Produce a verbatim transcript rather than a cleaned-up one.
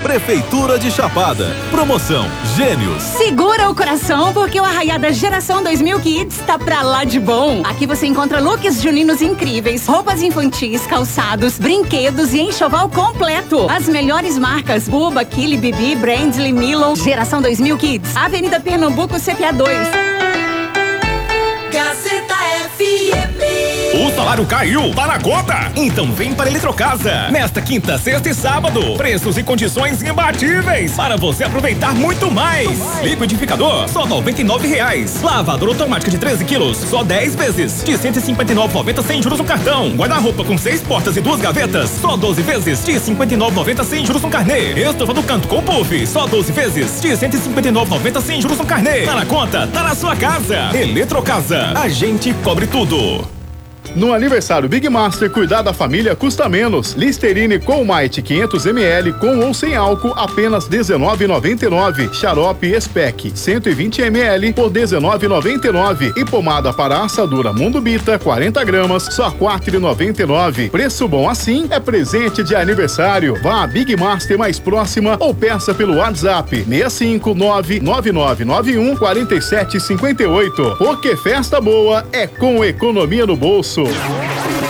Prefeitura de Chapada. Promoção Gênios. Segura o coração porque o Arraiada Geração dois mil Kids tá pra lá de bom. Aqui você encontra looks juninos incríveis, roupas infantis, calçados, brinquedos e enxoval completo. As melhores marcas: Buba, Kili, Bibi, Brandly, Milo. Geração dois mil Kids, Avenida Pernambuco, C P A dois. Gazeta F M. O salário caiu, tá na conta? Então vem para Eletrocasa. Nesta quinta, sexta e sábado, preços e condições imbatíveis para você aproveitar muito mais. Muito mais. Liquidificador, só noventa e nove reais. Lavadora automática de treze quilos, só dez vezes, de cento e cinquenta e nove reais e noventa centavos sem juros no cartão. Guarda-roupa com seis portas e duas gavetas, só doze vezes, de cinquenta e nove reais e noventa centavos sem juros no carnê. Estofa do canto com puff, só doze vezes, de cento e cinquenta e nove reais e noventa centavos sem juros no carnê. Tá na conta, tá na sua casa. Eletrocasa, a gente cobre tudo. No aniversário Big Master, cuidar da família custa menos. Listerine Colmite quinhentos mililitros com ou sem álcool, apenas dezenove reais e noventa e nove centavos. Xarope Spec cento e vinte mililitros por dezenove reais e noventa e nove centavos. E pomada para assadura Mundo Bita quarenta gramas, só quatro reais e noventa e nove centavos. Preço bom assim é presente de aniversário. Vá à Big Master mais próxima ou peça pelo WhatsApp seis cinco nove nove nove nove um quatro sete cinco oito. Porque festa boa é com economia no bolso.